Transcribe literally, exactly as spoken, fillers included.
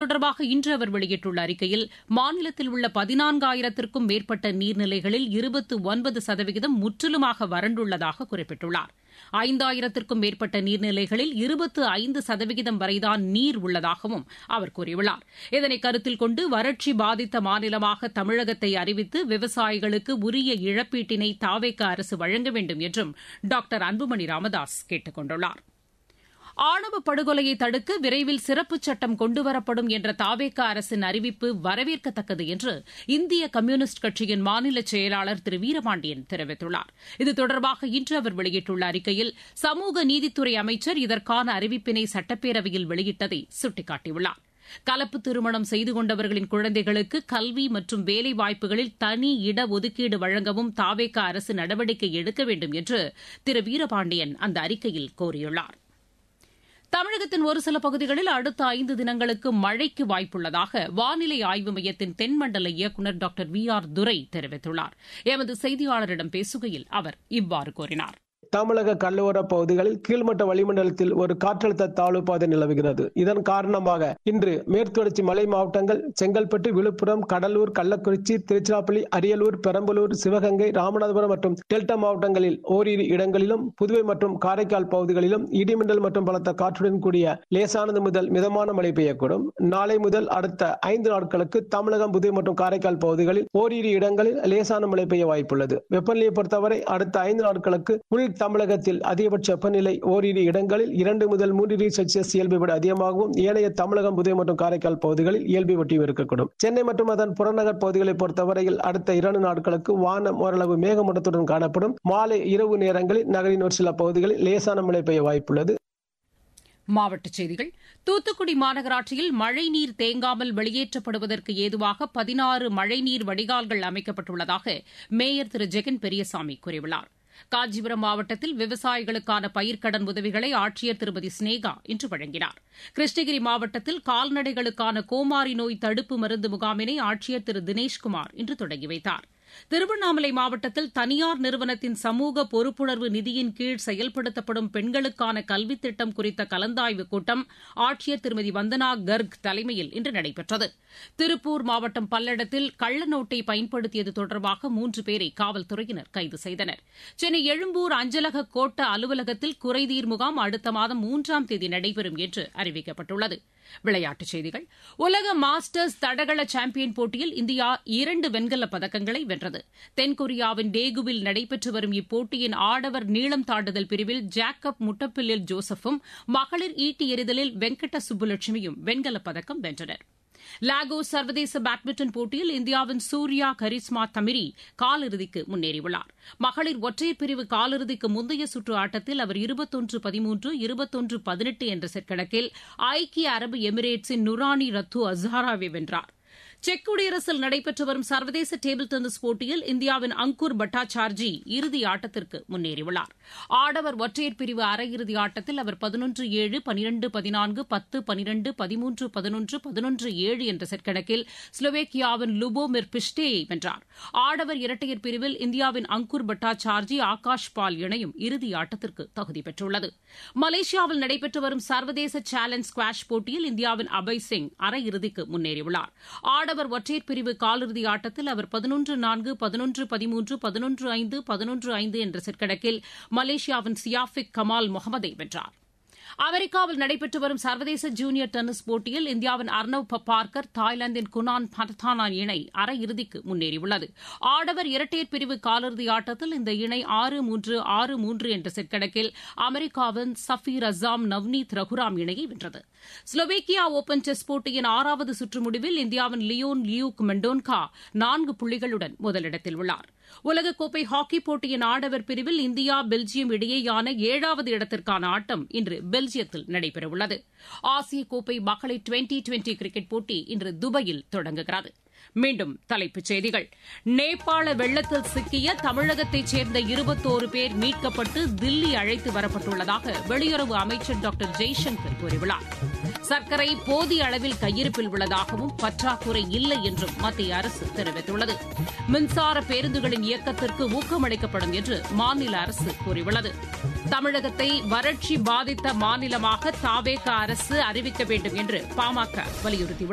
தொடர்பாக இன்று அவர் வெளியிட்டுள்ள அறிக்கையில் மாநிலத்தில் உள்ள பதினான்காயிரத்திற்கும் மேற்பட்ட நீர்நிலைகளில் இருபத்து ஒன்பது சதவீதம் முற்றிலுமாக வறண்டுள்ளதாக குறிப்பிட்டுள்ளார். ஐந்தாயிரத்திற்கும் மேற்பட்ட நீர்நிலைகளில் இருபத்து ஐந்து சதவீதம் வரைதான் நீர் உள்ளதாகவும் அவர் கூறியுள்ளார். இதனை கருத்தில் கொண்டு வறட்சி பாதித்த மாநிலமாக தமிழகத்தை அறிவித்து விவசாயிகளுக்கு உரிய இழப்பீட்டினை தாவேக அரசு வழங்க வேண்டும் என்றும் டாக்டர் அன்புமணி ராமதாஸ் கேட்டுக் கொண்டுள்ளார். ஆணவ படுகொலையை தடுக்க விரைவில் சிறப்பு சட்டம் கொண்டுவரப்படும் என்ற தாவேக அரசின் அறிவிப்பு வரவேற்கத்தக்கது என்று இந்திய கம்யூனிஸ்ட் கட்சியின் மாநில செயலாளர் திரு வீரபாண்டியன் தெரிவித்துள்ளார். இது தொடர்பாக இன்று அவர் வெளியிட்டுள்ள அறிக்கையில் சமூக நீதித்துறை அமைச்சர் இதற்கான அறிவிப்பினை சட்டப்பேரவையில் வெளியிட்டதை சுட்டிக்காட்டியுள்ளார். கலப்பு திருமணம் செய்து கொண்டவர்களின் குழந்தைகளுக்கு கல்வி மற்றும் வேலைவாய்ப்புகளில் தனி இடஒதுக்கீடு வழங்கவும் தாவேக அரசு நடவடிக்கை எடுக்க வேண்டும் என்று திரு வீரபாண்டியன் அந்த அறிக்கையில் கோரியுள்ளார். தமிழகத்தின் ஒரு சில பகுதிகளில் அடுத்த ஐந்து தினங்களுக்கு மழைக்கு வாய்ப்புள்ளதாக வானிலை ஆய்வு மையத்தின் தென்மண்டல இயக்குநர் டாக்டர் வி ஆர் துரை தெரிவித்துள்ளார். எமது செய்தியாளரிடம் பேசுகையில் அவர் இவ்வாறு கூறினார். தமிழக கடலோர பகுதிகளில் கீழ்மட்ட வளிமண்டலத்தில் ஒரு காற்றழுத்த தாழ்வு பாதை நிலவுகிறது. இதன் காரணமாக இன்று மேற்குத்தொடர்ச்சி மலை மாவட்டங்கள் செங்கல்பட்டு, விழுப்புரம், கடலூர், கள்ளக்குறிச்சி, திருச்சிராப்பள்ளி, அரியலூர், பெரம்பலூர், சிவகங்கை, ராமநாதபுரம் மற்றும் டெல்டா மாவட்டங்களில் ஓரிரு இடங்களிலும், புதுவை மற்றும் காரைக்கால் பகுதிகளிலும் இடிமின்னல் மற்றும் பலத்த காற்றுடன் கூடிய லேசானது முதல் மிதமான மழை பெய்யக்கூடும். நாளை முதல் அடுத்த ஐந்து நாட்களுக்கு தமிழகம், புதுவை மற்றும் காரைக்கால் பகுதிகளில் ஓரிரு இடங்களில் லேசான மழை பெய்ய வாய்ப்புள்ளது. வெப்பநிலையை பொறுத்தவரை அடுத்த ஐந்து நாட்களுக்கு உள் தமிழகத்தில் அதிகபட்ச வெப்பநிலை ஓரிரு இடங்களில் இரண்டு முதல் மூன்று டிகிரி செல்சியஸ் இயல்பை விட அதிகமாகவும், ஏனைய தமிழகம், புதுவை மற்றும் காரைக்கால் பகுதிகளில் இயல்பை ஒட்டியும் இருக்கக்கூடும். சென்னை மற்றும் அதன் புறநகர் பகுதிகளை பொறுத்தவரையில் அடுத்த இரண்டு நாட்களுக்கு வானம் ஓரளவு மேகமூட்டத்துடன் காணப்படும். மாலை இரவு நேரங்களில் நகரின் ஒரு சில பகுதிகளில் லேசான மழை பெய்ய வாய்ப்புள்ளது. மாவட்டச் செய்திகள். தூத்துக்குடி மாநகராட்சியில் மழைநீர் தேங்காமல் வெளியேற்றப்படுவதற்கு ஏதுவாக பதினாறு மழைநீர் வடிகால்கள் அமைக்கப்பட்டுள்ளதாக மேயர் திரு ஜெகன் பெரியசாமி கூறியுள்ளார். காஞ்சிபுரம் மாவட்டத்தில் விவசாயிகளுக்கான பயிர்க்கடன் உதவிகளை ஆட்சியர் திருமதி ஸ்னேகா இன்று வழங்கினார். கிருஷ்ணகிரி மாவட்டத்தில் கால்நடைகளுக்கான கோமாரி நோய் தடுப்பு மருந்து முகாமினை ஆட்சியர் திரு தினேஷ்குமார் இன்று தொடங்கி வைத்தார். திருவண்ணாமலை மாவட்டத்தில் தனியார் நிறுவனத்தின் சமூக பொறுப்புணர்வு நிதியின் கீழ் செயல்படுத்தப்படும் பெண்களுக்கான கல்வித் திட்டம் குறித்த கலந்தாய்வுக் கூட்டம் ஆட்சியர் திருமதி வந்தனா கர்க் தலைமையில் இன்று நடைபெற்றது. திருப்பூர் மாவட்டம் பல்லடத்தில் கள்ள நோட்டை பயன்படுத்தியது தொடர்பாக மூன்று பேரை காவல்துறையினர் கைது செய்தனர். சென்னை எழும்பூர் அஞ்சலக கோட்ட அலுவலகத்தில் குறைதீர் முகாம் அடுத்த மாதம் மூன்றாம் தேதி நடைபெறும் என்று அறிவிக்கப்பட்டுள்ளது. விளையாட்டுச் செய்திகள். உலக மாஸ்டர்ஸ் தடகள சாம்பியன் போட்டியில் இந்தியா இரண்டு வெண்கலப் பதக்கங்களை வென்றது. தென்கொரியாவின் டேகுவில் நடைபெற்று வரும் இப்போட்டியின் ஆடவர் நீளம் தாண்டுதல் பிரிவில் ஜாக்கப் முட்டப்பில்லில் ஜோசப்பும், மகளிர் ஈட்டி எறிதலில் வெங்கட சுப்புலட்சுமியும் வெண்கலப் பதக்கம் வென்றனர். லாகோஸ் சர்வதேச பேட்மிண்டன் போட்டியில் இந்தியாவின் சூர்யா கரிஸ்மா தமிரி காலிறுதிக்கு முன்னேறியுள்ளார். மகளிர் ஒற்றையர் பிரிவு காலிறுதிக்கு முந்தைய சுற்று ஆட்டத்தில் அவர் இருபத்தொன்று பதிமூன்று இருபத்தொன்று பதினெட்டு என்ற செட் கணக்கில் ஐக்கிய அரபு எமிரேட்ஸின் நுரானி ரத்து அஸ்ஹாராவை வென்றார். செக் குடியரசில் நடைபெற்று வரும் சர்வதேச டேபிள் டென்னிஸ் போட்டியில் இந்தியாவின் அங்கூர் பட்டாச்சார்ஜி இறுதி ஆட்டத்திற்கு முன்னேறியுள்ளார். ஆடவர் ஒற்றையர் பிரிவு அரையிறுதி ஆட்டத்தில் அவர் பதினொன்று ஏழு, பனிரண்டு பதினான்கு, பத்து பனிரண்டு, பதிமூன்று பதினொன்று, பதினொன்று ஏழு என்ற செட் கணக்கில் ஸ்லோவேக்கியாவின் லுபோமிர் பிஷ்டேயை வென்றார். ஆடவர் இரட்டையர் பிரிவில் இந்தியாவின் அங்கூர் பட்டாச்சார்ஜி, ஆகாஷ் பால் இணையும் இறுதி ஆட்டத்திற்கு தகுதி பெற்றுள்ளது. மலேசியாவில் நடைபெற்று வரும் சர்வதேச சேலஞ்ச் ஸ்குவாஷ் போட்டியில் இந்தியாவின் அபய் சிங் அரையிறுதிக்கு முன்னேறியுள்ளார். ஆடவர் ஒற்றையர் பிரிவு காலிறுதி ஆட்டத்தில் அவர் பதினொன்று நான்கு, பதினொன்று பதிமூன்று, பதினொன்று ஐந்து, பதினொன்று ஐந்து என்ற செட் கணக்கில் மலேசியாவின் சியாஃபிக் கமால் முகமதை வென்றார். அமெரிக்காவில் நடைபெற்று வரும் சர்வதேச ஜூனியர் டென்னிஸ் போட்டியில் இந்தியாவின் அர்னவ் பார்க்கர், தாய்லாந்தின் குனான் பனத்தானா இணை அரையிறுதிக்கு முன்னேறியுள்ளது. ஆடவர் இரட்டையர் பிரிவு காலிறுதி ஆட்டத்தில் இந்த இணை ஆறு மூன்று, ஆறு மூன்று என்ற செட் கணக்கில் அமெரிக்காவின் சஃபீர் அசாம் நவ்னீத் ரகுராம் இணையை வென்றது. ஸ்லோவேக்கியா ஓபன் செஸ் போட்டியின் ஆறாவது சுற்று முடிவில் இந்தியாவின் லியோன் லியூக் மெண்டோன்கா நான்கு புள்ளிகளுடன் முதலிடத்தில் உள்ளார். உலகக்கோப்பை ஹாக்கிப் போட்டியின் ஆடவர் பிரிவில் இந்தியா, பெல்ஜியம் இடையேயான ஏழாவது இடத்திற்கான ஆட்டம் இன்று பெல்ஜியத்தில் நடைபெறவுள்ளது. ஆசிய கோப்பை மகளிர் டுவெண்டி டுவெண்டி கிரிக்கெட் போட்டி இன்று துபாயில் தொடங்குகிறது. மீண்டும் தலைப்புச் செய்திகள். நேபாள வெள்ளத்தில் சிக்கிய தமிழகத்தைச் சேர்ந்த இருபத்தோரு பேர் மீட்கப்பட்டு தில்லி அழைத்து வரப்பட்டுள்ளதாக வெளியுறவு அமைச்சர் டாக்டர் ஜெய்சங்கர் கூறியுள்ளார். சர்க்கரை போதிய அளவில் கையிருப்பில் உள்ளதாகவும் பற்றாக்குறை இல்லை என்றும் மத்திய அரசு தெரிவித்துள்ளது. மின்சார பேருந்துகளின் இயக்கத்திற்கு ஊக்கமளிக்கப்படும் என்று மாநில அரசு கூறியுள்ளது. தமிழகத்தை வறட்சி பாதித்த மாநிலமாக தாவேக அரசு அறிவிக்க வேண்டும் என்று பாமக வலியுறுத்தியுள்ளது.